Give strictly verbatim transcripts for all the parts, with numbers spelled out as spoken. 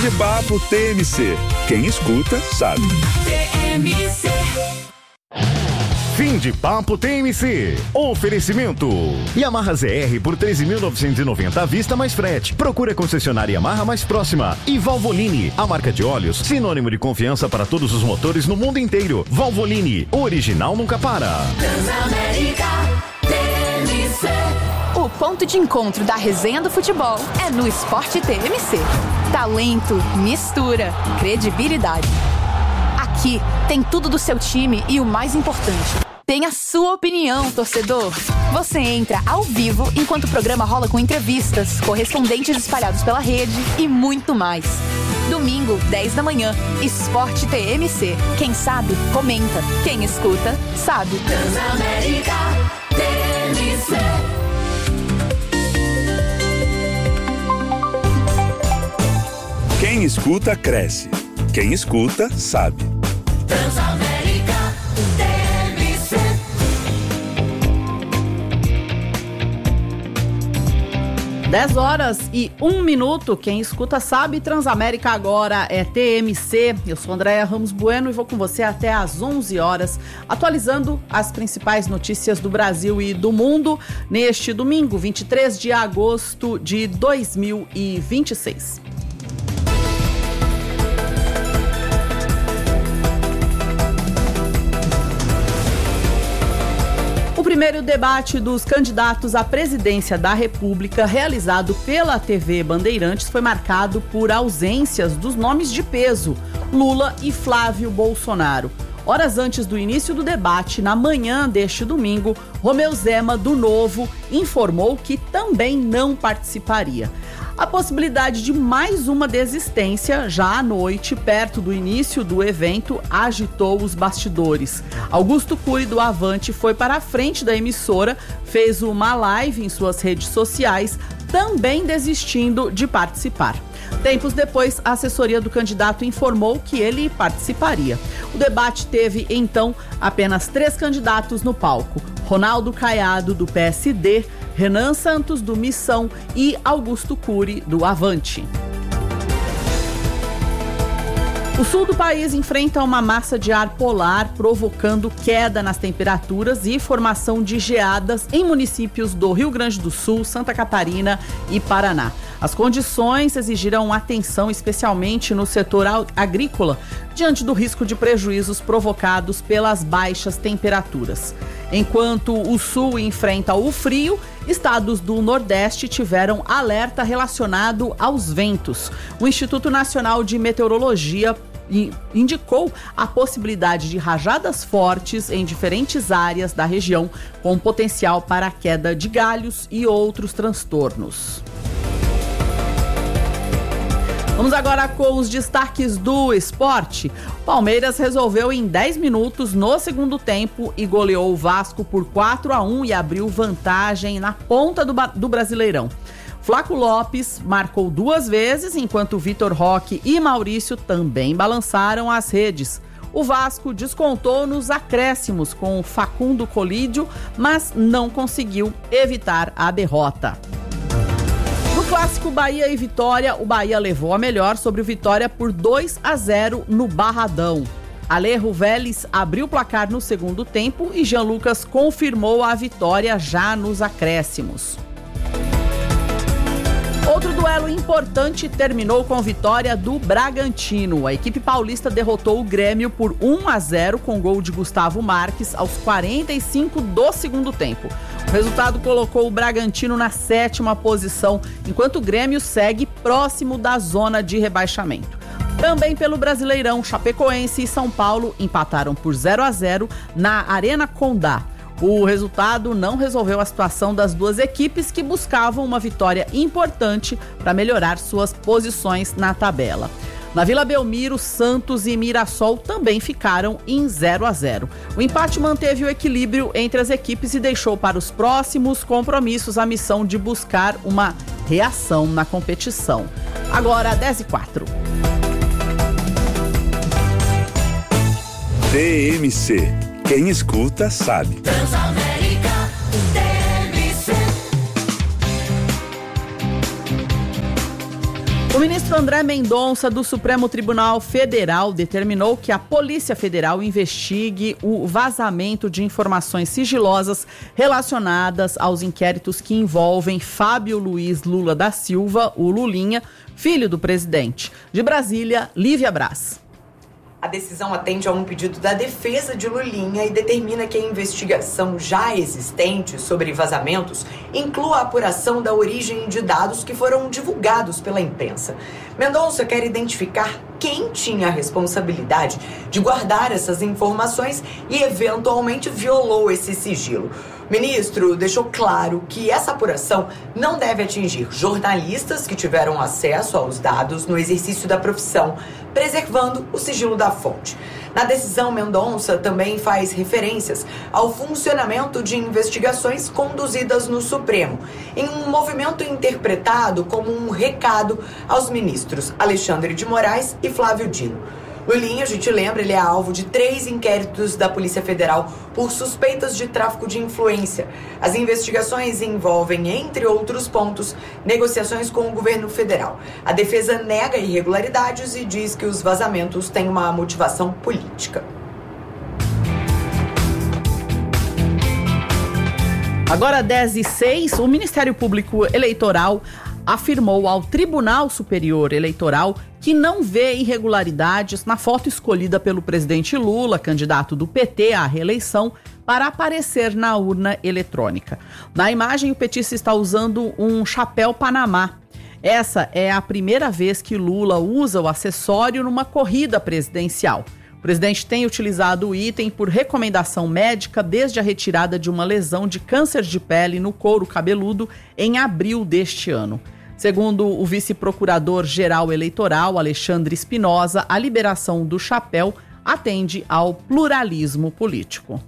de Papo T M C. Quem escuta, sabe. T M C. Fim de Papo T M C. Oferecimento. Yamaha Z R por treze mil novecentos e noventa à vista mais frete. Procure a concessionária Yamaha mais próxima. E Valvoline, a marca de óleos, sinônimo de confiança para todos os motores no mundo inteiro. Valvoline, o original nunca para. Transamérica T M C. O ponto de encontro da resenha do futebol é no Esporte T M C. Talento, mistura, credibilidade. Aqui tem tudo do seu time e o mais importante, tem a sua opinião, torcedor. Você entra ao vivo enquanto o programa rola com entrevistas, correspondentes espalhados pela rede e muito mais. Domingo, dez da manhã, Esporte T M C. Quem sabe, comenta. Quem escuta, sabe. Transamérica T M C. Quem escuta, cresce. Quem escuta, sabe. Transamérica T M C. dez horas e um minuto. Quem escuta sabe. Transamérica agora é T M C. Eu sou Andréia Ramos Bueno e vou com você até às onze horas, atualizando as principais notícias do Brasil e do mundo neste domingo, vinte e três de agosto de dois mil e vinte e seis. O primeiro debate dos candidatos à presidência da República, realizado pela T V Bandeirantes, foi marcado por ausências dos nomes de peso, Lula e Flávio Bolsonaro. Horas antes do início do debate, na manhã deste domingo, Romeu Zema, do Novo, informou que também não participaria. A possibilidade de mais uma desistência, já à noite, perto do início do evento, agitou os bastidores. Augusto Cury, do Avante, foi para a frente da emissora, fez uma live em suas redes sociais, também desistindo de participar. Tempos depois, a assessoria do candidato informou que ele participaria. O debate teve, então, apenas três candidatos no palco: Ronaldo Caiado, do P S D, Renan Santos, do Missão, e Augusto Cury, do Avante. O sul do país enfrenta uma massa de ar polar, provocando queda nas temperaturas e formação de geadas em municípios do Rio Grande do Sul, Santa Catarina e Paraná. As condições exigiram atenção, especialmente no setor agrícola, diante do risco de prejuízos provocados pelas baixas temperaturas. Enquanto o sul enfrenta o frio, estados do Nordeste tiveram alerta relacionado aos ventos. O Instituto Nacional de Meteorologia indicou a possibilidade de rajadas fortes em diferentes áreas da região, com potencial para a queda de galhos e outros transtornos. Vamos agora com os destaques do esporte. Palmeiras resolveu em dez minutos no segundo tempo e goleou o Vasco por quatro a um e abriu vantagem na ponta do, do Brasileirão. Flaco Lopes marcou duas vezes, enquanto Vitor Roque e Maurício também balançaram as redes. O Vasco descontou nos acréscimos com o Facundo Colídio, mas não conseguiu evitar a derrota. No clássico Bahia e Vitória, o Bahia levou a melhor sobre o Vitória por dois a zero no Barradão. Alejo Vélez abriu o placar no segundo tempo e Jean Lucas confirmou a vitória já nos acréscimos. Outro duelo importante terminou com vitória do Bragantino. A equipe paulista derrotou o Grêmio por um a zero com gol de Gustavo Marques aos quarenta e cinco do segundo tempo. O resultado colocou o Bragantino na sétima posição, enquanto o Grêmio segue próximo da zona de rebaixamento. Também pelo Brasileirão, Chapecoense e São Paulo empataram por zero a zero na Arena Condá. O resultado não resolveu a situação das duas equipes, que buscavam uma vitória importante para melhorar suas posições na tabela. Na Vila Belmiro, Santos e Mirassol também ficaram em zero a zero. O empate manteve o equilíbrio entre as equipes e deixou para os próximos compromissos a missão de buscar uma reação na competição. Agora, dez e quatro. T M C. Quem escuta, sabe. Transamérica T M C. O ministro André Mendonça, do Supremo Tribunal Federal, determinou que a Polícia Federal investigue o vazamento de informações sigilosas relacionadas aos inquéritos que envolvem Fábio Luiz Lula da Silva, o Lulinha, filho do presidente. De Brasília, Lívia Braz. A decisão atende a um pedido da defesa de Lulinha e determina que a investigação já existente sobre vazamentos inclua a apuração da origem de dados que foram divulgados pela imprensa. Mendonça quer identificar quem tinha a responsabilidade de guardar essas informações e eventualmente violou esse sigilo. O ministro deixou claro que essa apuração não deve atingir jornalistas que tiveram acesso aos dados no exercício da profissão, preservando o sigilo da fonte. Na decisão, Mendonça também faz referências ao funcionamento de investigações conduzidas no Supremo, em um movimento interpretado como um recado aos ministros Alexandre de Moraes e Flávio Dino. Lulinha, a gente lembra, ele é alvo de três inquéritos da Polícia Federal por suspeitas de tráfico de influência. As investigações envolvem, entre outros pontos, negociações com o governo federal. A defesa nega irregularidades e diz que os vazamentos têm uma motivação política. Agora, dez e seis, o Ministério Público Eleitoral afirmou ao Tribunal Superior Eleitoral que não vê irregularidades na foto escolhida pelo presidente Lula, candidato do P T à reeleição, para aparecer na urna eletrônica. Na imagem, o petista está usando um chapéu Panamá. Essa é a primeira vez que Lula usa o acessório numa corrida presidencial. O presidente tem utilizado o item por recomendação médica desde a retirada de uma lesão de câncer de pele no couro cabeludo em abril deste ano. Segundo o vice-procurador-geral eleitoral, Alexandre Espinosa, a liberação do chapéu atende ao pluralismo político.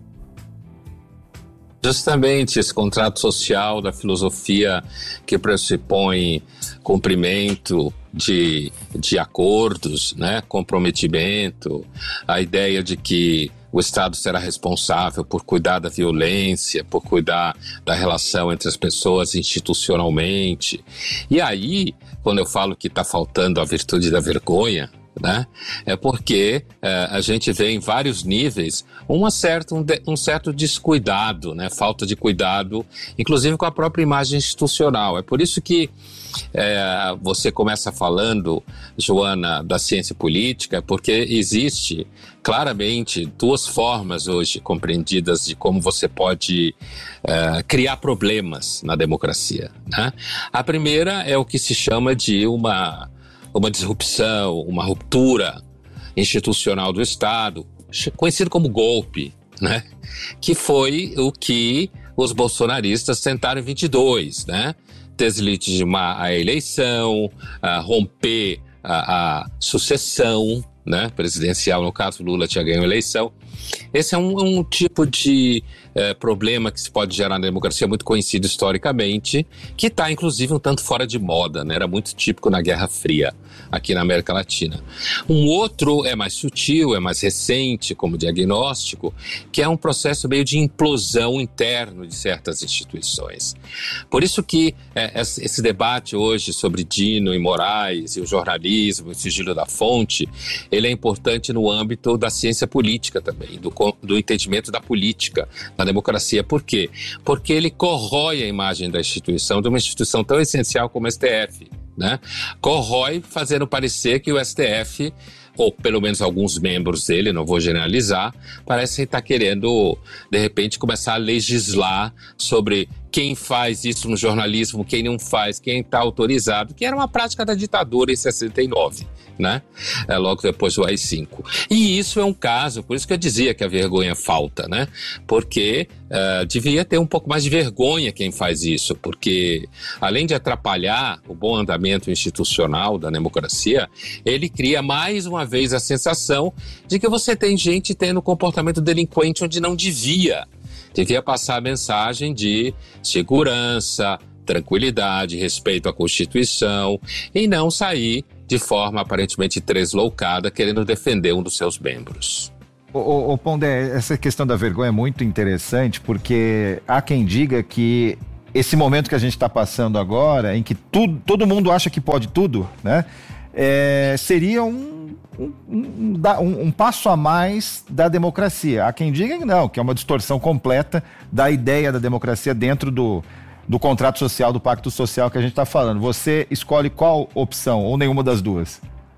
Justamente esse contrato social da filosofia que pressupõe cumprimento de, de acordos, né, comprometimento, a ideia de que o Estado será responsável por cuidar da violência, por cuidar da relação entre as pessoas institucionalmente. E aí, quando eu falo que está faltando a virtude da vergonha, né, é porque é, a gente vê em vários níveis uma certa, um, de, um certo descuidado, né, falta de cuidado, inclusive com a própria imagem institucional. É por isso que é, você começa falando, Joana, da ciência política, porque existe claramente duas formas hoje compreendidas de como você pode é, criar problemas na democracia, né? A primeira é o que se chama de uma uma disrupção, uma ruptura institucional do Estado, conhecido como golpe, né? Que foi o que os bolsonaristas tentaram em vinte e dois, né? Deslegitimar a eleição, a romper a, a sucessão, né, presidencial. No caso, Lula tinha ganho a eleição. Esse é um, um tipo de é, problema que se pode gerar na democracia, muito conhecido historicamente, que está inclusive um tanto fora de moda, né? Era muito típico na Guerra Fria, aqui na América Latina. Um outro é mais sutil, é mais recente como diagnóstico, que é um processo meio de implosão interno de certas instituições. Por isso que é, esse debate hoje sobre Dino e Moraes e o jornalismo, o sigilo da fonte, ele é importante no âmbito da ciência política também, do, do entendimento da política, da democracia. Por quê? Porque ele corrói a imagem da instituição, de uma instituição tão essencial como o S T F, né? Corrói, fazendo parecer que o S T F, ou pelo menos alguns membros dele, não vou generalizar, parece estar querendo, de repente, começar a legislar sobre quem faz isso no jornalismo, quem não faz, quem está autorizado, que era uma prática da ditadura em sessenta e nove, né? É, logo depois do A I cinco. E isso é um caso, por isso que eu dizia que a vergonha falta, né? Porque uh, devia ter um pouco mais de vergonha quem faz isso, porque além de atrapalhar o bom andamento institucional da democracia, ele cria mais uma vez a sensação de que você tem gente tendo comportamento delinquente onde não devia. Devia passar a mensagem de segurança, tranquilidade, respeito à Constituição e não sair de forma aparentemente tresloucada querendo defender um dos seus membros. Ô, ô, ô Pondé, essa questão da vergonha é muito interessante porque há quem diga que esse momento que a gente está passando agora, em que tudo, todo mundo acha que pode tudo, né? É, seria um, um, um, um, um passo a mais da democracia. Há quem diga que não, que é uma distorção completa da ideia da democracia dentro do, do contrato social, do pacto social que a gente está falando. Você escolhe qual opção, ou nenhuma das duas?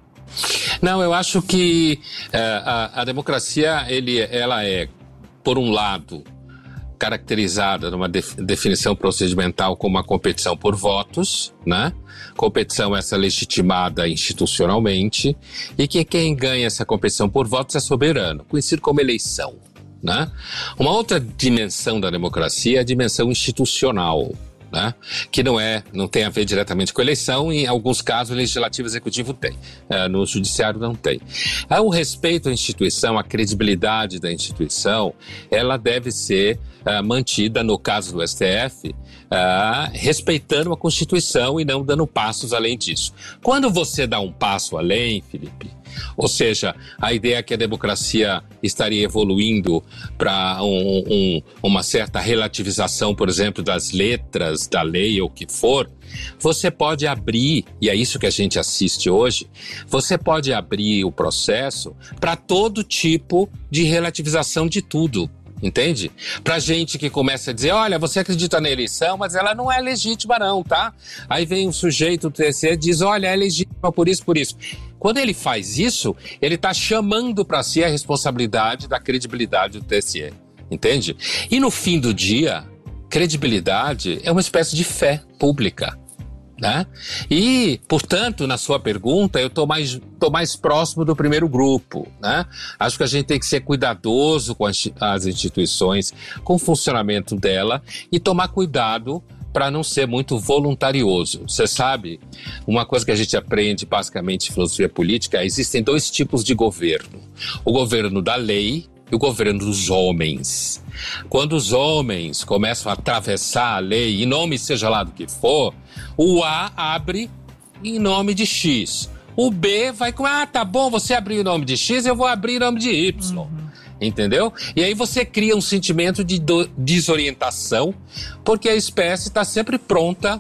Não, eu acho que é, a, a democracia, ele, ela é, por um lado, caracterizada numa def- definição procedimental como uma competição por votos, né? Competição essa legitimada institucionalmente, e que quem ganha essa competição por votos é soberano, conhecido como eleição, né? Uma outra dimensão da democracia é a dimensão institucional, né? Que não é, não tem a ver diretamente com eleição, e em alguns casos o legislativo e o executivo tem, uh, no judiciário não tem. Uh, o respeito à instituição, a credibilidade da instituição, ela deve ser uh, mantida, no caso do S T F, uh, respeitando a Constituição e não dando passos além disso. Quando você dá um passo além, Felipe, ou seja, a ideia é que a democracia estaria evoluindo para um, um, uma certa relativização, por exemplo, das letras da lei ou o que for, você pode abrir, e é isso que a gente assiste hoje, você pode abrir o processo para todo tipo de relativização de tudo. Entende? Pra gente que começa a dizer, olha, você acredita na eleição, mas ela não é legítima não, tá? Aí vem um sujeito do T S E e diz, olha, é legítima por isso, por isso. Quando ele faz isso, ele tá chamando para si a responsabilidade da credibilidade do T S E, entende? E no fim do dia, credibilidade é uma espécie de fé pública, né? E, portanto, na sua pergunta, eu estou mais, tô mais próximo do primeiro grupo, né? Acho que a gente tem que ser cuidadoso com as, as instituições, com o funcionamento dela e tomar cuidado para não ser muito voluntarioso. Você sabe, uma coisa que a gente aprende basicamente em filosofia política, existem dois tipos de governo. O governo da lei e o governo dos homens. Quando os homens começam a atravessar a lei, em nome seja lá do que for, o A abre em nome de X. O B vai com, ah, tá bom, você abriu em nome de X, eu vou abrir em nome de Y. Uhum. Entendeu? E aí você cria um sentimento de do- desorientação, porque a espécie está sempre pronta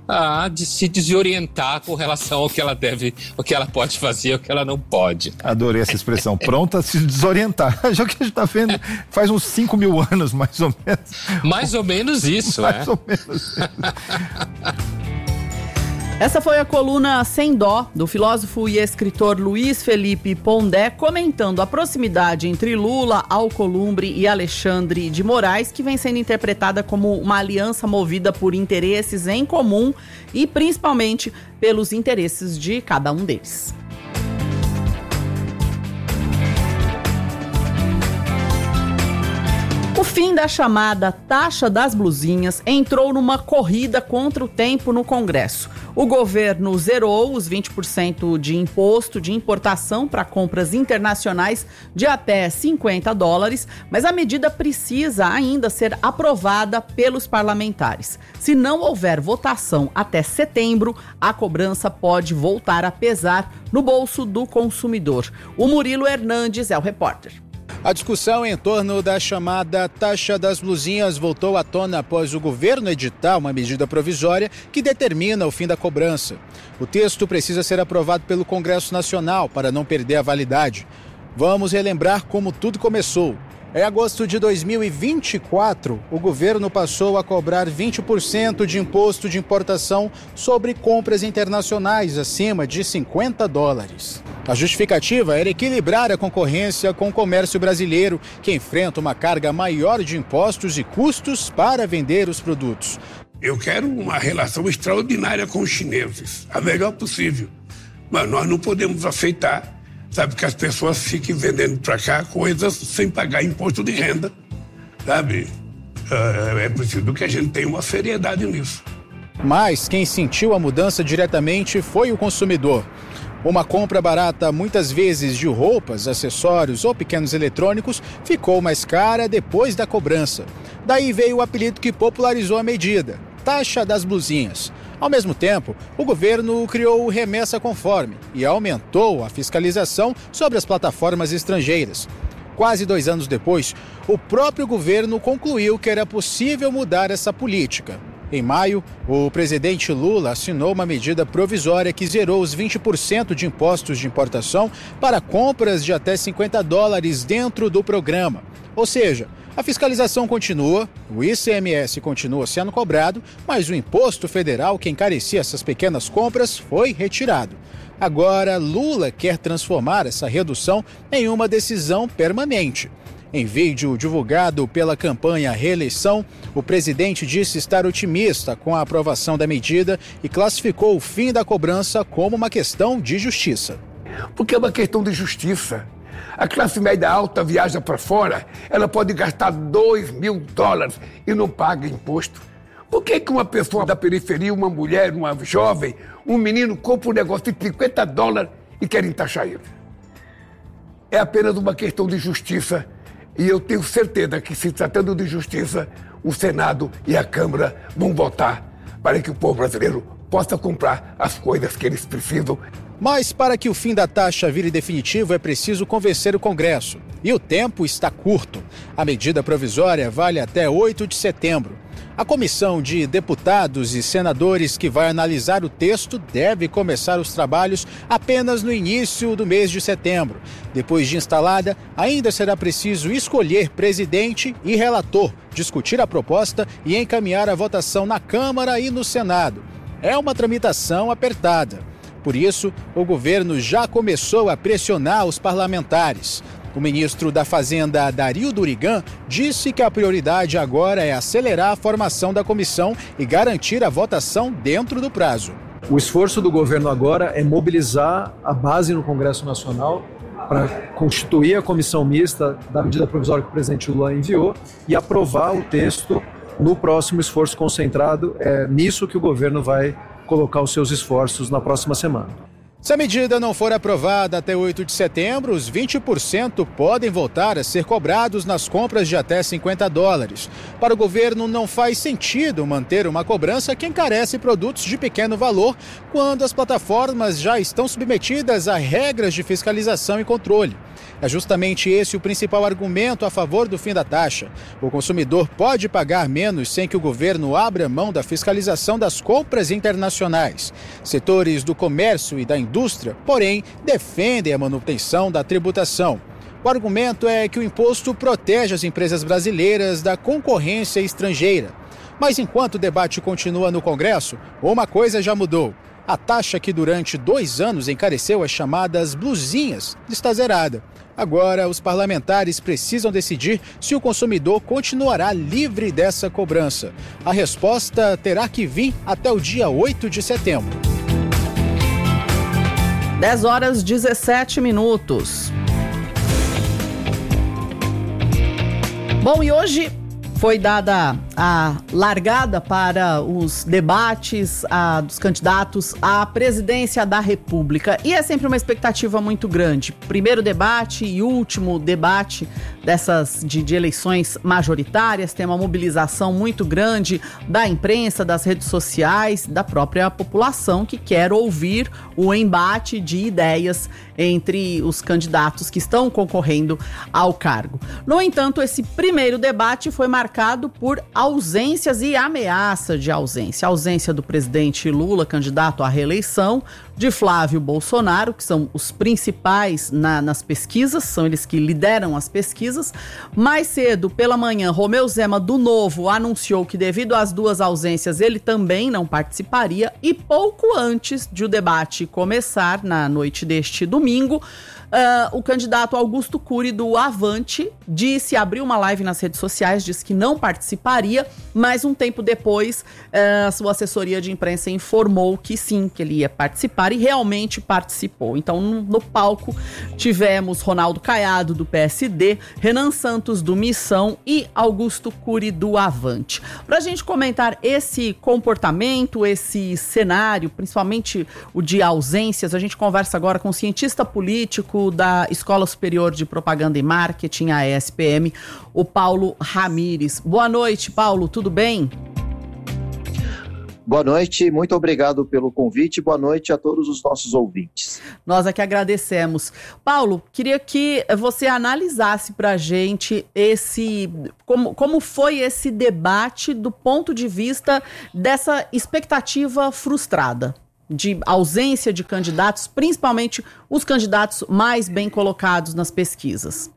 a de se desorientar com relação ao que ela deve, o que ela pode fazer, o que ela não pode. Adorei essa expressão, pronta a se desorientar. Já que a gente está vendo faz uns cinco mil anos, mais ou menos. Mais ou menos isso, mais é. ou menos isso. Essa foi a coluna Sem Dó, do filósofo e escritor Luiz Felipe Pondé, comentando a proximidade entre Lula, Alcolumbre e Alexandre de Moraes, que vem sendo interpretada como uma aliança movida por interesses em comum e principalmente pelos interesses de cada um deles. O fim da chamada taxa das blusinhas entrou numa corrida contra o tempo no Congresso. O governo zerou os vinte por cento de imposto de importação para compras internacionais de até cinquenta dólares, mas a medida precisa ainda ser aprovada pelos parlamentares. Se não houver votação até setembro, a cobrança pode voltar a pesar no bolso do consumidor. O Murilo Hernandes é o repórter. A discussão em torno da chamada taxa das blusinhas voltou à tona após o governo editar uma medida provisória que determina o fim da cobrança. O texto precisa ser aprovado pelo Congresso Nacional para não perder a validade. Vamos relembrar como tudo começou. Em agosto de dois mil e vinte e quatro, o governo passou a cobrar vinte por cento de imposto de importação sobre compras internacionais acima de cinquenta dólares. A justificativa era equilibrar a concorrência com o comércio brasileiro, que enfrenta uma carga maior de impostos e custos para vender os produtos. Eu quero uma relação extraordinária com os chineses, a melhor possível. Mas nós não podemos aceitar, sabe, que as pessoas fiquem vendendo para cá coisas sem pagar imposto de renda, sabe? É preciso que a gente tenha uma seriedade nisso. Mas quem sentiu a mudança diretamente foi o consumidor. Uma compra barata, muitas vezes de roupas, acessórios ou pequenos eletrônicos, ficou mais cara depois da cobrança. Daí veio o apelido que popularizou a medida, taxa das blusinhas. Ao mesmo tempo, o governo criou o Remessa Conforme e aumentou a fiscalização sobre as plataformas estrangeiras. Quase dois anos depois, o próprio governo concluiu que era possível mudar essa política. Em maio, o presidente Lula assinou uma medida provisória que zerou os vinte por cento de impostos de importação para compras de até cinquenta dólares dentro do programa. Ou seja, a fiscalização continua, o I C M S continua sendo cobrado, mas o imposto federal que encarecia essas pequenas compras foi retirado. Agora, Lula quer transformar essa redução em uma decisão permanente. Em vídeo divulgado pela campanha Reeleição, o presidente disse estar otimista com a aprovação da medida e classificou o fim da cobrança como uma questão de justiça. Porque é uma questão de justiça. A classe média alta viaja para fora, ela pode gastar dois mil dólares e não paga imposto. Por que que uma pessoa da periferia, uma mulher, uma jovem, um menino compra um negócio de cinquenta dólares e querem taxar ele? É apenas uma questão de justiça. E eu tenho certeza que, se tratando de justiça, o Senado e a Câmara vão votar para que o povo brasileiro possa comprar as coisas que eles precisam. Mas para que o fim da taxa vire definitivo, é preciso convencer o Congresso. E o tempo está curto. A medida provisória vale até oito de setembro. A comissão de deputados e senadores que vai analisar o texto deve começar os trabalhos apenas no início do mês de setembro. Depois de instalada, ainda será preciso escolher presidente e relator, discutir a proposta e encaminhar a votação na Câmara e no Senado. É uma tramitação apertada. Por isso, o governo já começou a pressionar os parlamentares. O ministro da Fazenda, Dario Durigan, disse que a prioridade agora é acelerar a formação da comissão e garantir a votação dentro do prazo. O esforço do governo agora é mobilizar a base no Congresso Nacional para constituir a comissão mista da medida provisória que o presidente Lula enviou e aprovar o texto no próximo esforço concentrado. É nisso que o governo vai colocar os seus esforços na próxima semana. Se a medida não for aprovada até oito de setembro, os vinte por cento podem voltar a ser cobrados nas compras de até cinquenta dólares. Para o governo, não faz sentido manter uma cobrança que encarece produtos de pequeno valor quando as plataformas já estão submetidas a regras de fiscalização e controle. É justamente esse o principal argumento a favor do fim da taxa. O consumidor pode pagar menos sem que o governo abra mão da fiscalização das compras internacionais. Setores do comércio e da indústria, porém, defendem a manutenção da tributação. O argumento é que o imposto protege as empresas brasileiras da concorrência estrangeira. Mas enquanto o debate continua no Congresso, uma coisa já mudou. A taxa que durante dois anos encareceu as chamadas blusinhas está zerada. Agora, os parlamentares precisam decidir se o consumidor continuará livre dessa cobrança. A resposta terá que vir até o dia oito de setembro. dez horas e dezessete minutos. Bom, e hoje foi dada a largada para os debates a, dos candidatos à presidência da República. E é sempre uma expectativa muito grande. Primeiro debate e último debate dessas de, de eleições majoritárias. Tem uma mobilização muito grande da imprensa, das redes sociais, da própria população que quer ouvir o embate de ideias entre os candidatos que estão concorrendo ao cargo. No entanto, esse primeiro debate foi marcado por ausências e ameaça de ausência. A ausência do presidente Lula, candidato à reeleição, de Flávio Bolsonaro, que são os principais na, nas pesquisas, são eles que lideram as pesquisas. Mais cedo, pela manhã, Romeu Zema, do Novo, anunciou que devido às duas ausências, ele também não participaria. E pouco antes de o debate começar, na noite deste domingo, Uh, o candidato Augusto Cury, do Avante, disse, abriu uma live nas redes sociais, disse que não participaria, mas um tempo depois uh, a sua assessoria de imprensa informou que sim, que ele ia participar e realmente participou. Então, no, no palco, tivemos Ronaldo Caiado, do P S D, Renan Santos, do Missão e Augusto Cury, do Avante. Para a gente comentar esse comportamento, esse cenário, principalmente o de ausências, a gente conversa agora com o cientista político da Escola Superior de Propaganda e Marketing, a E S P M, o Paulo Ramires. Boa noite, Paulo, tudo bem? Boa noite, muito obrigado pelo convite, boa noite a todos os nossos ouvintes. Nós aqui agradecemos. Paulo, queria que você analisasse para a gente esse, como, como foi esse debate do ponto de vista dessa expectativa frustrada, de ausência de candidatos, principalmente os candidatos mais bem colocados nas pesquisas.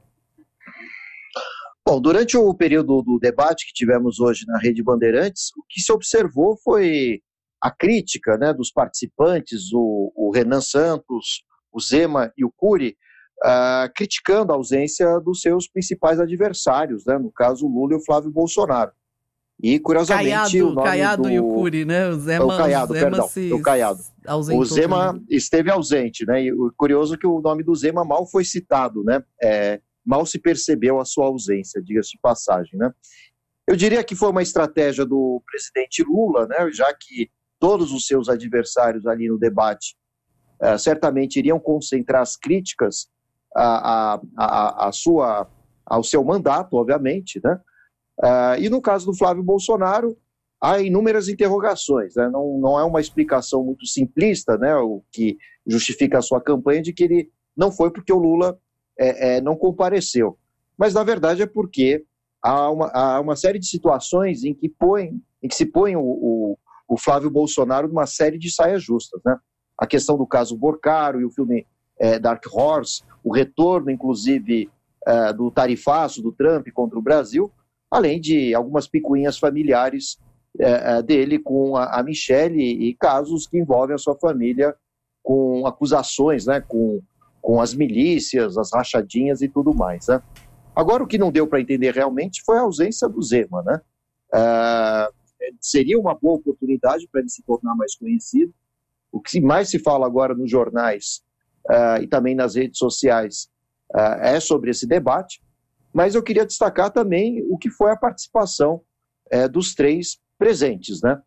Bom, durante o período do debate que tivemos hoje na Rede Bandeirantes, o que se observou foi a crítica, né, dos participantes, o, o Renan Santos, o Zema e o Cury, uh, criticando a ausência dos seus principais adversários, né, no caso o Lula e o Flávio Bolsonaro. E, curiosamente, Caiado, o nome Caiado do... e o Cury, né? O Zema, o Caiado, o Zema perdão, se o Caiado. O Zema também. esteve ausente, né? E o curioso é que o nome do Zema mal foi citado, né? É, mal se percebeu a sua ausência, diga-se de passagem, né? Eu diria que foi uma estratégia do presidente Lula, né? Já que todos os seus adversários ali no debate uh, certamente iriam concentrar as críticas a, a, a, a sua, ao seu mandato, obviamente, né? Uh, e no caso do Flávio Bolsonaro, há inúmeras interrogações, né? não, não é uma explicação muito simplista, né? O que justifica a sua campanha de que ele não foi porque o Lula é, é, não compareceu. Mas, na verdade, é porque há uma, há uma série de situações em que, põe, em que se põe o, o, o Flávio Bolsonaro numa série de saias justas, né? A questão do caso Borcaro e o filme é, Dark Horse, o retorno, inclusive, é, do tarifaço do Trump contra o Brasil, além de algumas picuinhas familiares é, dele com a, a Michelle e casos que envolvem a sua família com acusações, né, com, com as milícias, as rachadinhas e tudo mais, né? Agora, o que não deu para entender realmente foi a ausência do Zema, né? É, seria uma boa oportunidade para ele se tornar mais conhecido. O que mais se fala agora nos jornais é, e também nas redes sociais é, é sobre esse debate. Mas eu queria destacar também o que foi a participação é, dos três presentes, né?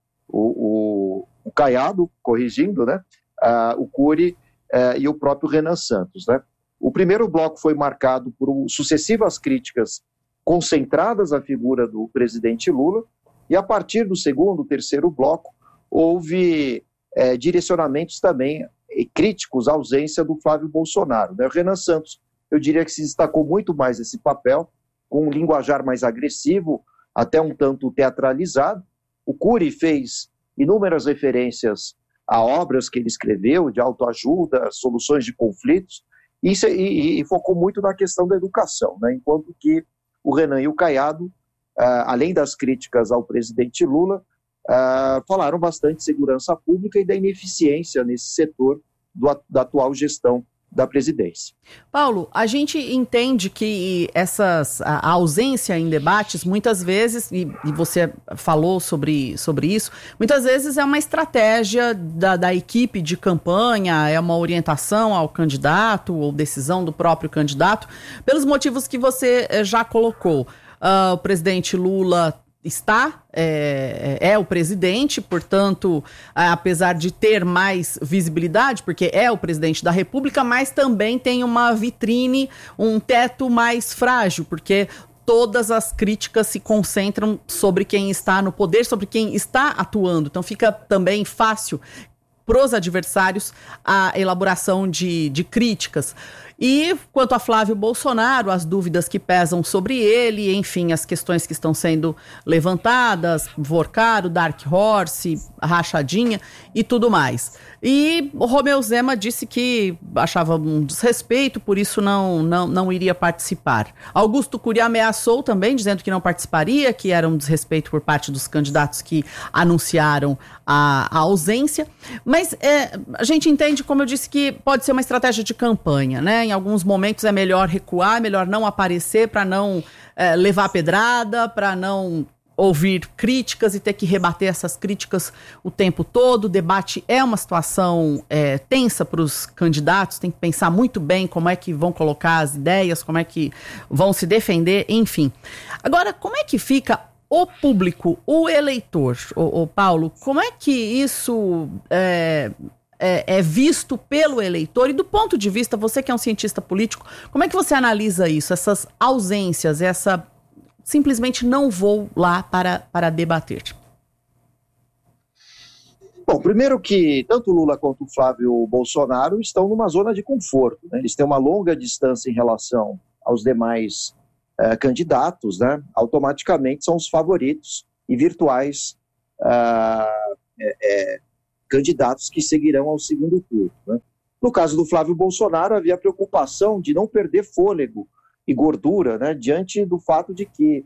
O, o, o Caiado, corrigindo, né? Ah, o Cury eh, e o próprio Renan Santos, né? O primeiro bloco foi marcado por sucessivas críticas concentradas à figura do presidente Lula, e a partir do segundo, terceiro bloco, houve eh, direcionamentos também eh, críticos à ausência do Flávio Bolsonaro, né? O Renan Santos, eu diria que se destacou muito mais esse papel, com um linguajar mais agressivo, até um tanto teatralizado. O Cury fez inúmeras referências a obras que ele escreveu, de autoajuda, soluções de conflitos, e, e, e focou muito na questão da educação, né? Enquanto que o Renan e o Caiado, uh, além das críticas ao presidente Lula, uh, falaram bastante de segurança pública e da ineficiência nesse setor do, da atual gestão da presidência. Paulo, a gente entende que essas, a ausência em debates, muitas vezes, e, e você falou sobre, sobre isso, muitas vezes é uma estratégia da, da equipe de campanha, é uma orientação ao candidato ou decisão do próprio candidato, pelos motivos que você já colocou. Uh, o presidente Lula está, é, é o presidente, portanto, apesar de ter mais visibilidade, porque é o presidente da República, mas também tem uma vitrine, um teto mais frágil, porque todas as críticas se concentram sobre quem está no poder, sobre quem está atuando. Então fica também fácil para os adversários a elaboração de, de críticas. E quanto a Flávio Bolsonaro, as dúvidas que pesam sobre ele, enfim, as questões que estão sendo levantadas, Borcaro, Dark Horse, rachadinha e tudo mais. E o Romeu Zema disse que achava um desrespeito, por isso não, não, não iria participar. Augusto Cury ameaçou também, dizendo que não participaria, que era um desrespeito por parte dos candidatos que anunciaram a, a ausência. Mas é, a gente entende, como eu disse, que pode ser uma estratégia de campanha, né? Em alguns momentos é melhor recuar, melhor não aparecer para não é, levar pedrada, para não ouvir críticas e ter que rebater essas críticas o tempo todo. O debate é uma situação é, tensa para os candidatos, tem que pensar muito bem como é que vão colocar as ideias, como é que vão se defender, enfim. Agora, como é que fica o público, o eleitor, o, o Paulo, como é que isso é, é, é visto pelo eleitor? E do ponto de vista, você que é um cientista político, como é que você analisa isso, essas ausências, essa simplesmente não vou lá para, para debater? Bom, primeiro que tanto o Lula quanto o Flávio Bolsonaro estão numa zona de conforto, né? Eles têm uma longa distância em relação aos demais uh, candidatos, né? Automaticamente são os favoritos e virtuais uh, é, é, candidatos que seguirão ao segundo turno, né? No caso do Flávio Bolsonaro, havia preocupação de não perder fôlego e gordura, né? Diante do fato de que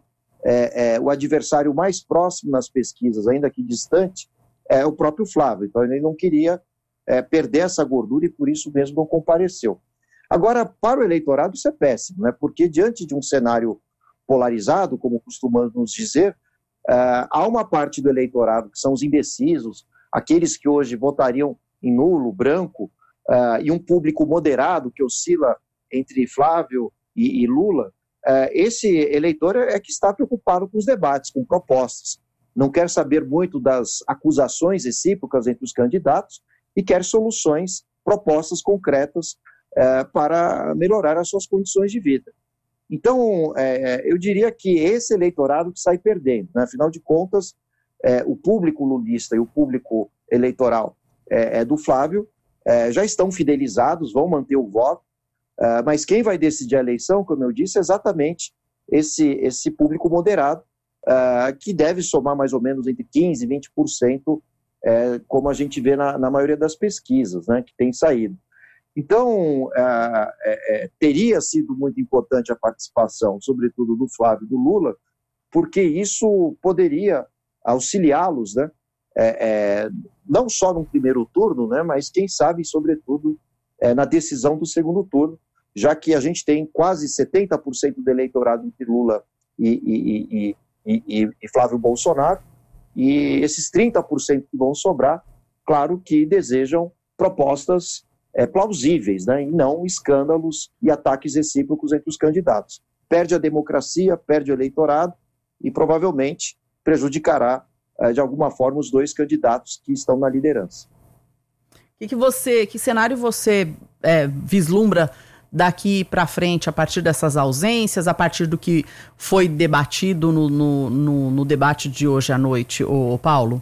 é, é, o adversário mais próximo nas pesquisas, ainda que distante, é o próprio Flávio. Então ele não queria é, perder essa gordura e por isso mesmo não compareceu. Agora, para o eleitorado isso é péssimo, né? Porque diante de um cenário polarizado, como costumamos dizer, uh, há uma parte do eleitorado que são os indecisos, aqueles que hoje votariam em nulo, branco, uh, e um público moderado que oscila entre Flávio e, e Lula. Uh, esse eleitor é que está preocupado com os debates, com propostas. Não quer saber muito das acusações recíprocas entre os candidatos e quer soluções, propostas concretas é, para melhorar as suas condições de vida. Então, é, eu diria que esse eleitorado que sai perdendo, né? Afinal de contas, é, o público lulista e o público eleitoral é, é do Flávio é, já estão fidelizados, vão manter o voto, é, mas quem vai decidir a eleição, como eu disse, é exatamente esse, esse público moderado, Uh, que deve somar mais ou menos entre quinze por cento e vinte por cento, é, como a gente vê na, na maioria das pesquisas, né, que tem saído. Então, uh, é, é, teria sido muito importante a participação, sobretudo do Flávio e do Lula, porque isso poderia auxiliá-los, né, é, é, não só no primeiro turno, né, mas quem sabe, sobretudo, é, na decisão do segundo turno, já que a gente tem quase setenta por cento do eleitorado entre Lula e, e, e E, e, e Flávio Bolsonaro, e esses trinta por cento que vão sobrar, claro que desejam propostas é, plausíveis, né, e não escândalos e ataques recíprocos entre os candidatos. Perde a democracia, perde o eleitorado e provavelmente prejudicará é, de alguma forma os dois candidatos que estão na liderança. Que, que, você, que cenário você é, vislumbra daqui para frente, a partir dessas ausências, a partir do que foi debatido no, no, no, no debate de hoje à noite, ô, Paulo?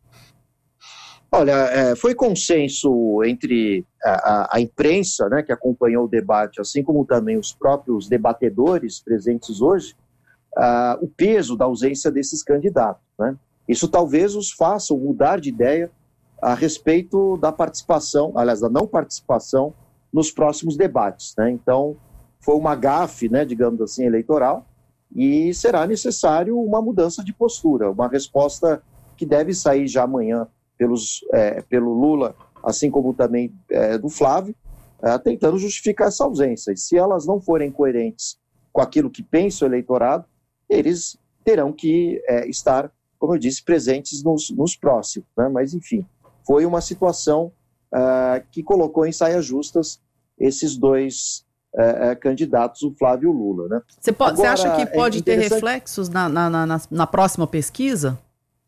Olha, é, foi consenso entre a, a, a imprensa, né, que acompanhou o debate, assim como também os próprios debatedores presentes hoje, uh, o peso da ausência desses candidatos, né? Isso talvez os faça mudar de ideia a respeito da participação, aliás, da não participação nos próximos debates, né? Então, foi uma gafe, né, digamos assim, eleitoral, e será necessário uma mudança de postura, uma resposta que deve sair já amanhã pelos, é, pelo Lula, assim como também é, do Flávio, é, tentando justificar essa ausência. E se elas não forem coerentes com aquilo que pensa o eleitorado, eles terão que é, estar, como eu disse, presentes nos, nos próximos, né? Mas, enfim, foi uma situação Uh, que colocou em saias justas esses dois uh, uh, candidatos, o Flávio e o Lula, né? Você acha que pode é ter reflexos na, na, na, na próxima pesquisa?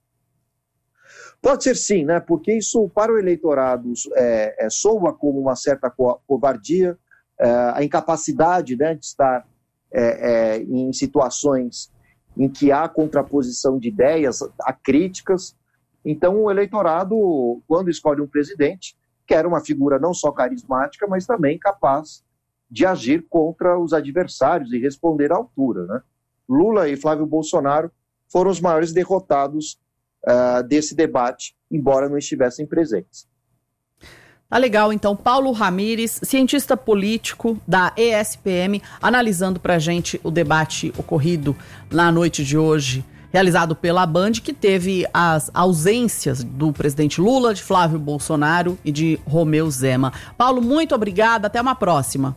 Pode ser sim, né? Porque isso para o eleitorado é, é, soa como uma certa co- covardia, é, a incapacidade, né, de estar é, é, em situações em que há contraposição de ideias, há críticas. Então o eleitorado, quando escolhe um presidente, quer uma figura não só carismática, mas também capaz de agir contra os adversários e responder à altura, né? Lula e Flávio Bolsonaro foram os maiores derrotados uh, desse debate, embora não estivessem presentes. Tá legal, então. Paulo Ramires, cientista político da E S P M, analisando pra gente o debate ocorrido na noite de hoje, realizado pela Band, que teve as ausências do presidente Lula, de Flávio Bolsonaro e de Romeu Zema. Paulo, muito obrigada, até uma próxima.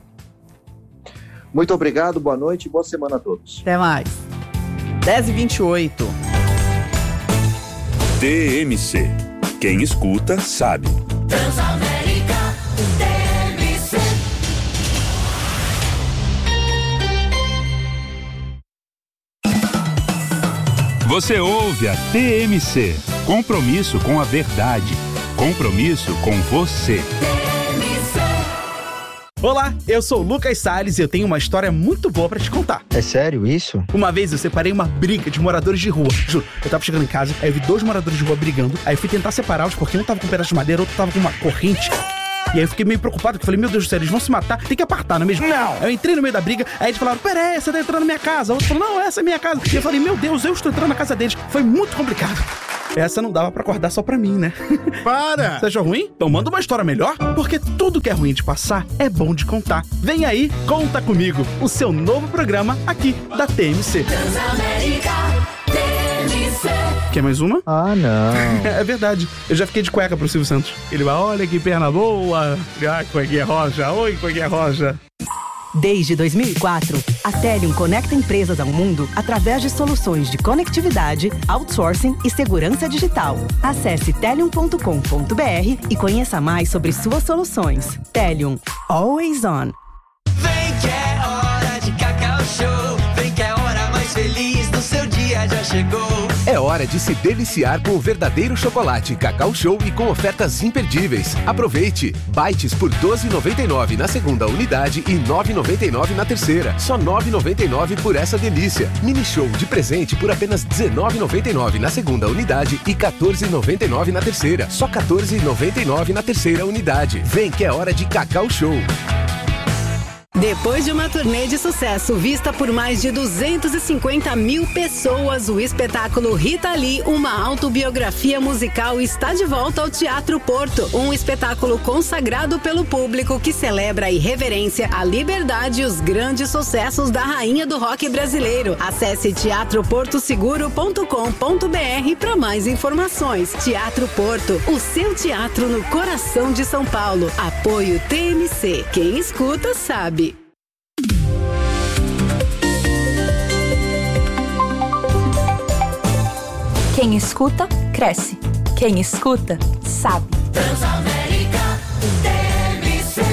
Muito obrigado, boa noite e boa semana a todos. Até mais. dez e vinte e oito. T M C. Quem escuta, sabe. Transamérica T M C. Você ouve a T M C. Compromisso com a verdade. Compromisso com você. T M C. Olá, eu sou o Lucas Salles e eu tenho uma história muito boa pra te contar. É sério isso? Uma vez eu separei uma briga de moradores de rua. Juro, eu tava chegando em casa, aí eu vi dois moradores de rua brigando, aí eu fui tentar separá-los porque um tava com um pedaço de madeira, outro tava com uma corrente. E aí eu fiquei meio preocupado, porque eu falei, meu Deus do céu, eles vão se matar, tem que apartar, não é mesmo? Não! Aí eu entrei no meio da briga, aí eles falaram, peraí, você tá entrando na minha casa. O outro falou, não, essa é minha casa. E eu falei, meu Deus, eu estou entrando na casa deles. Foi muito complicado. Essa não dava pra acordar só pra mim, né? Para! Você achou ruim? Então manda uma história melhor, porque tudo que é ruim de passar é bom de contar. Vem aí, Conta Comigo, o seu novo programa aqui da T M C. Transamérica T M C. Quer mais uma? Ah, não. É verdade. Eu já fiquei de cueca pro Silvio Santos. Ele vai, olha que perna boa. Ah, cuequinha roja. Oi, cuequinha roja. Desde dois mil e quatro, a Telium conecta empresas ao mundo através de soluções de conectividade, outsourcing e segurança digital. Acesse telium ponto com ponto b r e conheça mais sobre suas soluções. Telium, always on. Vem que é hora de Cacau Show. Vem que é a hora mais feliz do seu dia já chegou. É hora de se deliciar com o verdadeiro chocolate Cacau Show e com ofertas imperdíveis. Aproveite! Bites por doze reais e noventa e nove centavos na segunda unidade e nove reais e noventa e nove centavos na terceira. Só nove reais e noventa e nove centavos por essa delícia. Mini Show de presente por apenas dezenove reais e noventa e nove centavos na segunda unidade e quatorze reais e noventa e nove centavos na terceira. Só quatorze reais e noventa e nove centavos na terceira unidade. Vem que é hora de Cacau Show. Depois de uma turnê de sucesso vista por mais de duzentas e cinquenta mil pessoas, o espetáculo Rita Lee, uma autobiografia musical, está de volta ao Teatro Porto. Um espetáculo consagrado pelo público que celebra a irreverência, a liberdade e os grandes sucessos da rainha do rock brasileiro. Acesse teatro porto seguro ponto com ponto b r para mais informações. Teatro Porto, o seu teatro no coração de São Paulo. Apoio T M C. Quem escuta sabe. Quem escuta, cresce. Quem escuta, sabe. Transamérica T M C.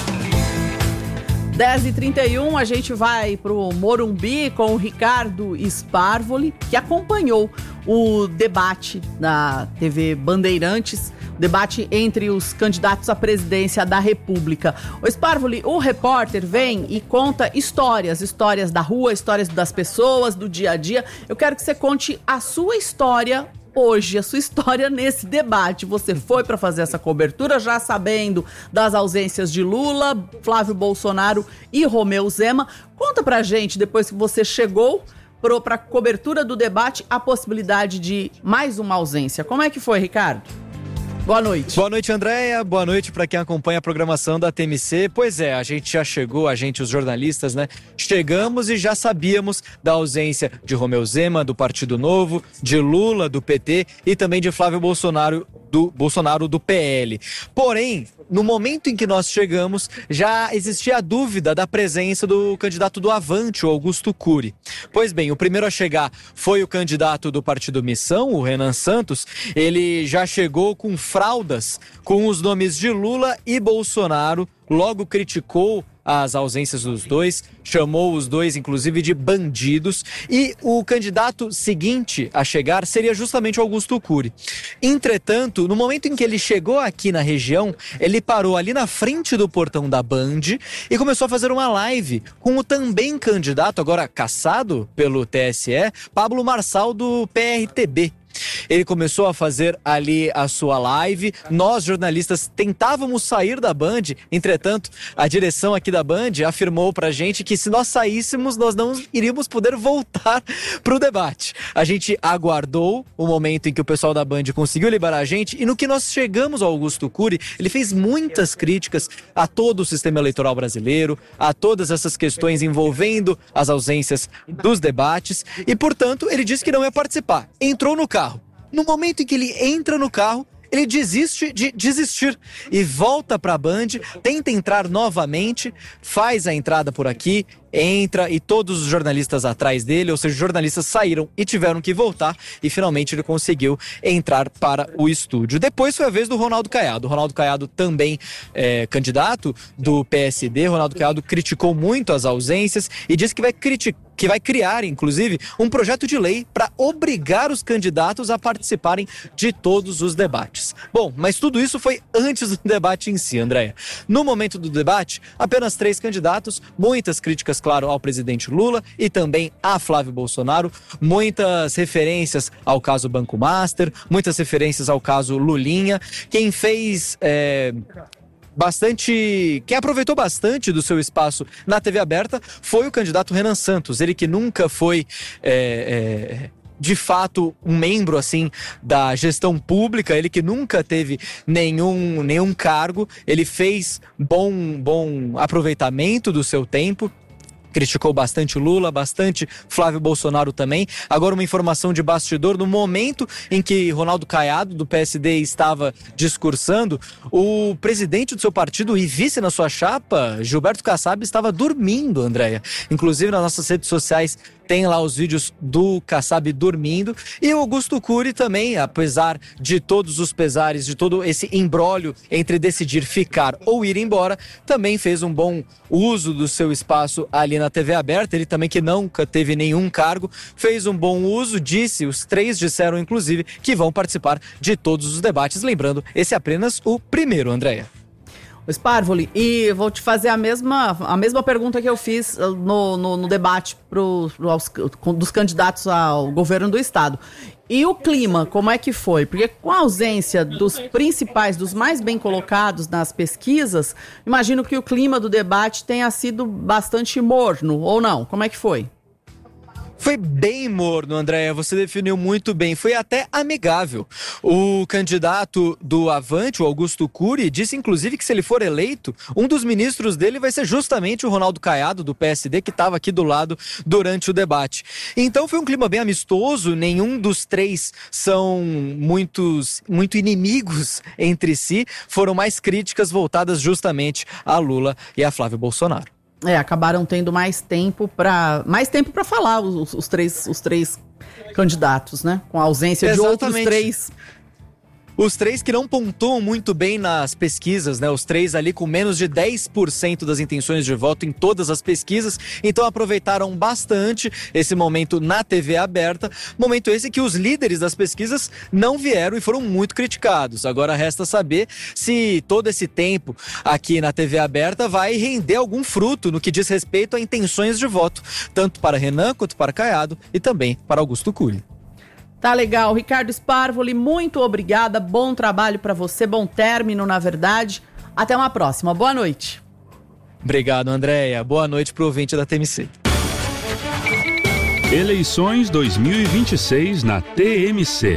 dez e trinta e um, a gente vai pro Morumbi com o Ricardo Sparvoli, que acompanhou o debate da T V Bandeirantes, debate entre os candidatos à presidência da República. O Sparvoli, o repórter, vem e conta histórias, histórias da rua, histórias das pessoas, do dia a dia. Eu quero que você conte a sua história hoje, a sua história nesse debate. Você foi para fazer essa cobertura já sabendo das ausências de Lula, Flávio Bolsonaro e Romeu Zema. Conta pra gente, depois que você chegou para a cobertura do debate, a possibilidade de mais uma ausência. Como é que foi, Ricardo? Boa noite. Boa noite, Andréia. Boa noite para quem acompanha a programação da T M C. Pois é, a gente já chegou, a gente, os jornalistas, né? Chegamos e já sabíamos da ausência de Romeu Zema, do Partido Novo, de Lula, do P T e também de Flávio Bolsonaro, do Bolsonaro, do P L. Porém, no momento em que nós chegamos, já existia a dúvida da presença do candidato do Avante, o Augusto Cury. Pois bem, o primeiro a chegar foi o candidato do Partido Missão, o Renan Santos. Ele já chegou com fraldas com os nomes de Lula e Bolsonaro, logo criticou as ausências dos dois, chamou os dois, inclusive, de bandidos, e o candidato seguinte a chegar seria justamente o Augusto Cury. Entretanto, no momento em que ele chegou aqui na região, ele parou ali na frente do portão da Band e começou a fazer uma live com o também candidato, agora cassado pelo T S E, Pablo Marçal, do P R T B. Ele começou a fazer ali a sua live. Nós, jornalistas, tentávamos sair da Band. Entretanto, a direção aqui da Band afirmou pra gente que se nós saíssemos, nós não iríamos poder voltar pro debate. A gente aguardou o momento em que o pessoal da Band conseguiu liberar a gente, e no que nós chegamos ao Augusto Cury, ele fez muitas críticas a todo o sistema eleitoral brasileiro, a todas essas questões envolvendo as ausências dos debates, e, portanto, ele disse que não ia participar. Entrou no carro. No momento em que ele entra no carro, ele desiste de desistir e volta para a Band, tenta entrar novamente, faz a entrada por aqui, entra e todos os jornalistas atrás dele, ou seja, os jornalistas saíram e tiveram que voltar, e finalmente ele conseguiu entrar para o estúdio. Depois foi a vez do Ronaldo Caiado. O Ronaldo Caiado também é candidato do P S D. Ronaldo Caiado criticou muito as ausências e disse que vai criticar que vai criar, inclusive, um projeto de lei para obrigar os candidatos a participarem de todos os debates. Bom, mas tudo isso foi antes do debate em si, Andréia. No momento do debate, apenas três candidatos, muitas críticas, claro, ao presidente Lula e também a Flávio Bolsonaro, muitas referências ao caso Banco Master, muitas referências ao caso Lulinha. Quem fez... É... bastante, quem aproveitou bastante do seu espaço na T V aberta foi o candidato Renan Santos, ele que nunca foi é, é, de fato um membro assim da gestão pública, ele que nunca teve nenhum, nenhum cargo, ele fez bom, bom aproveitamento do seu tempo. Criticou bastante Lula, bastante Flávio Bolsonaro também. Agora uma informação de bastidor, no momento em que Ronaldo Caiado, do P S D, estava discursando, o presidente do seu partido e vice na sua chapa, Gilberto Kassab, estava dormindo, Andréia. Inclusive nas nossas redes sociais tem lá os vídeos do Kassab dormindo. E o Augusto Cury também, apesar de todos os pesares, de todo esse imbróglio entre decidir ficar ou ir embora, também fez um bom uso do seu espaço ali na T V aberta. Ele também, que nunca teve nenhum cargo, fez um bom uso, disse, os três disseram inclusive que vão participar de todos os debates. Lembrando, esse é apenas o primeiro, Andréia. O Sparvoli, e vou te fazer a mesma, a mesma pergunta que eu fiz no, no, no debate pro, aos, dos candidatos ao governo do estado. E o clima, como é que foi? Porque com a ausência dos principais, dos mais bem colocados nas pesquisas, imagino que o clima do debate tenha sido bastante morno, ou não? Como é que foi? Foi bem morno, Andréia, você definiu muito bem, foi até amigável. O candidato do Avante, o Augusto Cury, disse inclusive que se ele for eleito, um dos ministros dele vai ser justamente o Ronaldo Caiado, do P S D, que estava aqui do lado durante o debate. Então foi um clima bem amistoso, nenhum dos três são muitos, muito inimigos entre si, foram mais críticas voltadas justamente a Lula e a Flávio Bolsonaro. É, acabaram tendo mais tempo para mais tempo para falar os, os, três, os três candidatos, né? Com a ausência Exatamente. de outros três. Os três que não pontuam muito bem nas pesquisas, né? Os três ali com menos de dez por cento das intenções de voto em todas as pesquisas. Então aproveitaram bastante esse momento na T V aberta. Momento esse que os líderes das pesquisas não vieram e foram muito criticados. Agora resta saber se todo esse tempo aqui na T V aberta vai render algum fruto no que diz respeito a intenções de voto. Tanto para Renan quanto para Caiado e também para Augusto Cury. Tá legal, Ricardo Sparvoli, muito obrigada, bom trabalho para você, bom término, na verdade. Até uma próxima, boa noite. Obrigado, Andréia, boa noite pro ouvinte da T M C. Eleições dois mil e vinte e seis na T M C.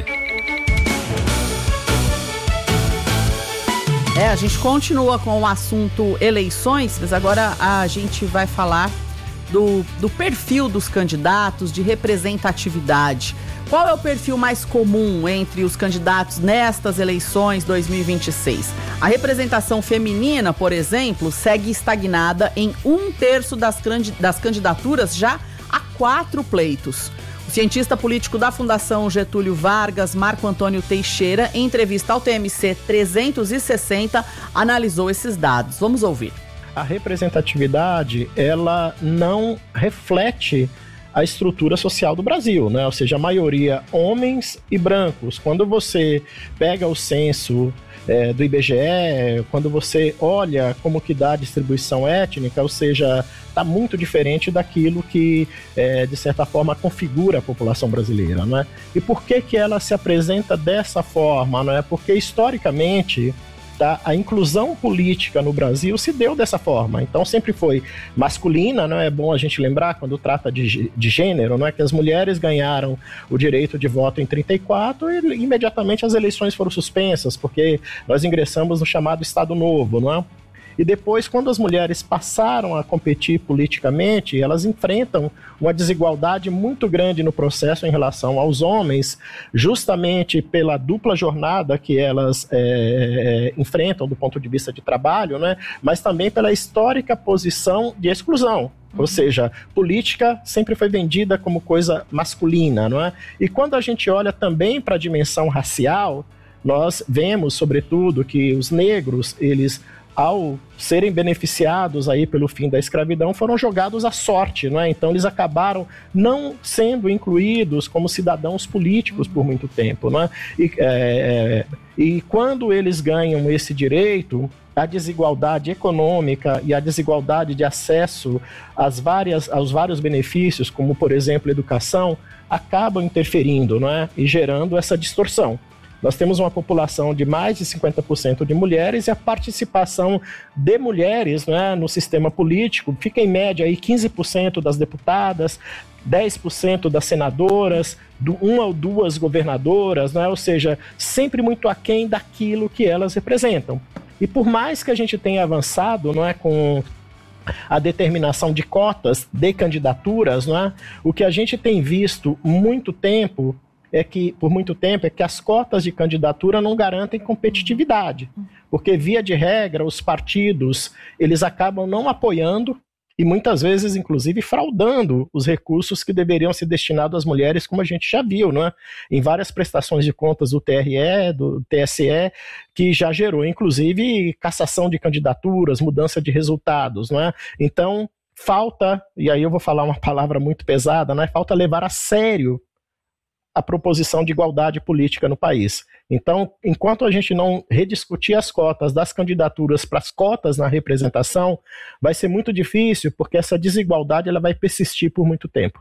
É, a gente continua com o assunto eleições, mas agora a gente vai falar do, do perfil dos candidatos, de representatividade. Qual é o perfil mais comum entre os candidatos nestas eleições dois mil e vinte e seis? A representação feminina, por exemplo, segue estagnada em um terço das, das candidaturas já há quatro pleitos. O cientista político da Fundação Getúlio Vargas, Marco Antônio Teixeira, em entrevista ao T M C trezentos e sessenta, analisou esses dados. Vamos ouvir. A representatividade, ela não reflete a estrutura social do Brasil, né? Ou seja, a maioria homens e brancos. Quando você pega o censo é, do I B G E, quando você olha como que dá a distribuição étnica, ou seja, está muito diferente daquilo que, é, de certa forma, configura a população brasileira, né? E por que que ela se apresenta dessa forma, não é? Porque, historicamente, tá, a inclusão política no Brasil se deu dessa forma, então sempre foi masculina, não é bom a gente lembrar quando trata de, de gênero, não é que as mulheres ganharam o direito de voto em trinta e quatro e imediatamente as eleições foram suspensas, porque nós ingressamos no chamado Estado Novo, não é? E depois, quando as mulheres passaram a competir politicamente, elas enfrentam uma desigualdade muito grande no processo em relação aos homens, justamente pela dupla jornada que elas é, é, enfrentam do ponto de vista de trabalho, né? Mas também pela histórica posição de exclusão. Ou seja, política sempre foi vendida como coisa masculina, não é? E quando a gente olha também para a dimensão racial, nós vemos, sobretudo, que os negros, eles ao serem beneficiados aí pelo fim da escravidão, foram jogados à sorte, não é? Então eles acabaram não sendo incluídos como cidadãos políticos por muito tempo, não é? E, é, e quando eles ganham esse direito, a desigualdade econômica e a desigualdade de acesso às várias, aos vários benefícios, como por exemplo educação, acabam interferindo, não é? E gerando essa distorção. Nós temos uma população de mais de cinquenta por cento de mulheres e a participação de mulheres, né, no sistema político fica em média aí quinze por cento das deputadas, dez por cento das senadoras, do, uma ou duas governadoras, né, ou seja, sempre muito aquém daquilo que elas representam. E por mais que a gente tenha avançado, não é, com a determinação de cotas de candidaturas, não é, o que a gente tem visto muito tempo é que, por muito tempo, é que as cotas de candidatura não garantem competitividade, porque, via de regra, os partidos, eles acabam não apoiando e, muitas vezes, inclusive, fraudando os recursos que deveriam ser destinados às mulheres, como a gente já viu, não é? Em várias prestações de contas do T R E, do T S E, que já gerou, inclusive, cassação de candidaturas, mudança de resultados, não é? Então, falta, e aí eu vou falar uma palavra muito pesada, né? Falta levar a sério a proposição de igualdade política no país. Então, enquanto a gente não rediscutir as cotas das candidaturas para as cotas na representação, vai ser muito difícil, porque essa desigualdade ela vai persistir por muito tempo.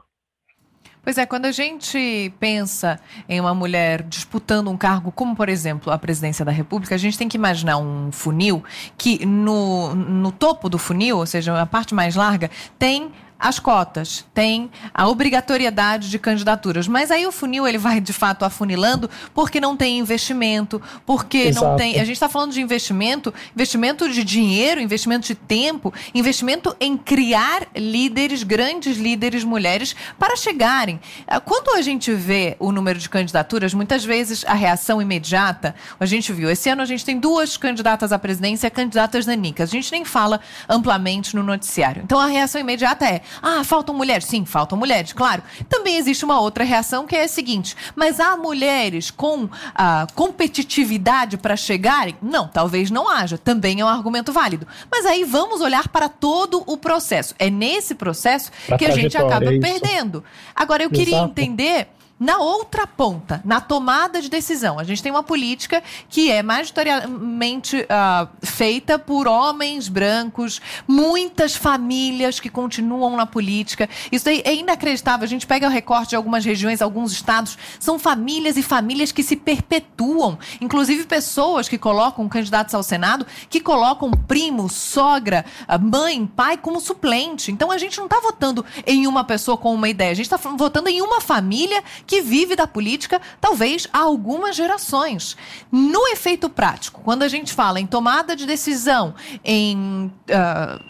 Pois é, quando a gente pensa em uma mulher disputando um cargo como, por exemplo, a presidência da República, a gente tem que imaginar um funil que no, no topo do funil, ou seja, a parte mais larga, tem as cotas, tem a obrigatoriedade de candidaturas, mas aí o funil ele vai de fato afunilando porque não tem investimento, porque Exato. não tem, a gente está falando de investimento, investimento de dinheiro, investimento de tempo, investimento em criar líderes, grandes líderes mulheres para chegarem. Quando a gente vê o número de candidaturas, muitas vezes a reação imediata, a gente viu, esse ano a gente tem duas candidatas à presidência, candidatas nanicas, a gente nem fala amplamente no noticiário, então a reação imediata é: ah, faltam mulheres? Sim, faltam mulheres, claro. Também existe uma outra reação que é a seguinte: mas há mulheres com ah, competitividade para chegarem? Não, talvez não haja. Também é um argumento válido. Mas aí vamos olhar para todo o processo. É nesse processo pra que a gente acaba é perdendo. Agora, eu queria Exato. entender... Na outra ponta, na tomada de decisão, a gente tem uma política que é majoritariamente uh, feita por homens brancos, muitas famílias que continuam na política. Isso aí é inacreditável. A gente pega o recorte de algumas regiões, alguns estados, são famílias e famílias que se perpetuam. Inclusive pessoas que colocam candidatos ao Senado, que colocam primo, sogra, mãe, pai como suplente. Então a gente não está votando em uma pessoa com uma ideia, a gente está votando em uma família que vive da política, talvez, há algumas gerações. No efeito prático, quando a gente fala em tomada de decisão, em uh,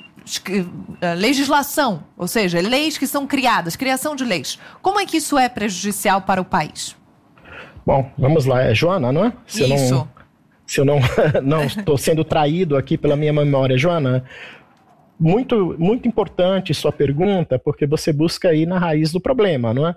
uh, legislação, ou seja, leis que são criadas, criação de leis, como é que isso é prejudicial para o país? Bom, vamos lá. É Joana, não é? Se isso. Eu não, se eu não não estou sendo traído aqui pela minha memória, Joana, muito, muito importante sua pergunta, porque você busca ir na raiz do problema, não é?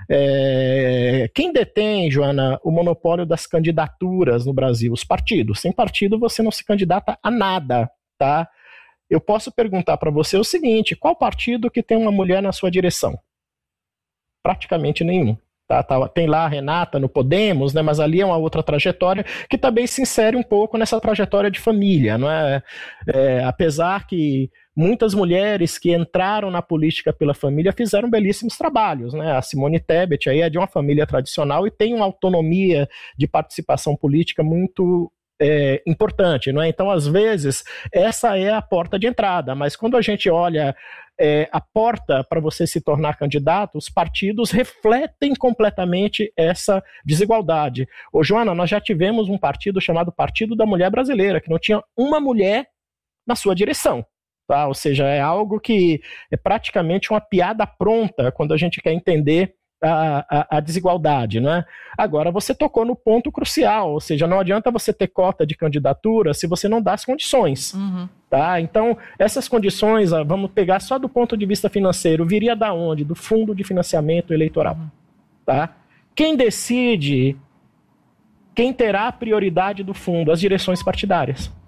É, quem detém, Joana, o monopólio das candidaturas no Brasil? Os partidos. Sem partido você não se candidata a nada, tá? Eu posso perguntar para você o seguinte: qual partido que tem uma mulher na sua direção? Praticamente nenhum. Tá, tá, tem lá a Renata no Podemos, né, mas ali é uma outra trajetória que também se insere um pouco nessa trajetória de família, não é? É, apesar que muitas mulheres que entraram na política pela família fizeram belíssimos trabalhos, né? A Simone Tebet aí é de uma família tradicional e tem uma autonomia de participação política muito é, importante, não é? Então, às vezes, essa é a porta de entrada, mas quando a gente olha É, a porta para você se tornar candidato, os partidos refletem completamente essa desigualdade. Ô, Joana, nós já tivemos um partido chamado Partido da Mulher Brasileira, que não tinha uma mulher na sua direção. Tá? Ou seja, é algo que é praticamente uma piada pronta quando a gente quer entender a, a, a desigualdade, não é? Agora, você tocou no ponto crucial, ou seja, não adianta você ter cota de candidatura se você não dá as condições. Uhum. Tá? Então, essas condições, vamos pegar só do ponto de vista financeiro, viria da onde? Do Fundo de Financiamento Eleitoral. Uhum. Tá? Quem decide quem terá a prioridade do fundo? As direções partidárias.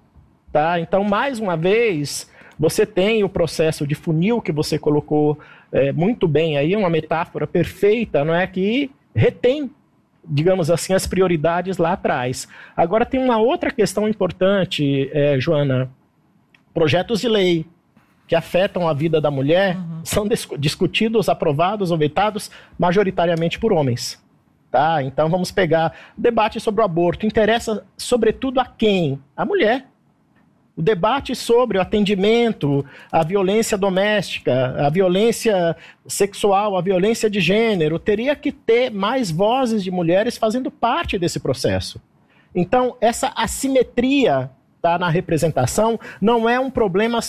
Tá? Então, mais uma vez, você tem o processo de funil que você colocou é, muito bem aí, uma metáfora perfeita, não é? Que retém, digamos assim, as prioridades lá atrás. Agora, tem uma outra questão importante, é, Joana. Projetos de lei que afetam a vida da mulher uhum. são discutidos, aprovados ou vetados majoritariamente por homens. Tá? Então, vamos pegar o debate sobre o aborto. Interessa, sobretudo, a quem? A mulher. O debate sobre o atendimento, a violência doméstica, a violência sexual, a violência de gênero, teria que ter mais vozes de mulheres fazendo parte desse processo. Então, essa assimetria tá, na representação não é um problema